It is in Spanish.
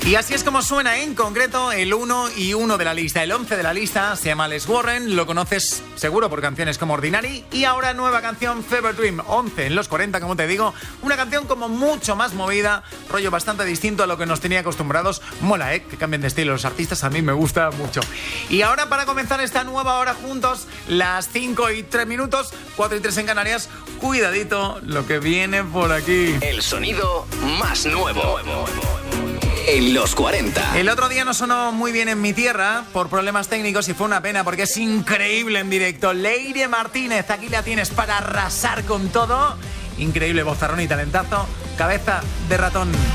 Y así es como suena en concreto el 1 y 1 de la lista. El 11 de la lista se llama Les Warren, lo conoces seguro por canciones como Ordinary. Y ahora nueva canción, Fever Dream, 11 en los 40, como te digo. Una canción como mucho más movida, rollo bastante distinto a lo que nos tenía acostumbrados. Mola, que cambien de estilo los artistas, a mí me gusta mucho. Y ahora para comenzar esta nueva hora juntos, las 5 y 3 minutos, 4 y 3 en Canarias, cuidadito lo que viene por aquí. El sonido más nuevo. En los 40. El otro día no sonó muy bien en mi tierra por problemas técnicos y fue una pena porque es increíble en directo. Leire Martínez, aquí la tienes para arrasar con todo. Increíble vozarrón y talentazo. Cabeza de ratón.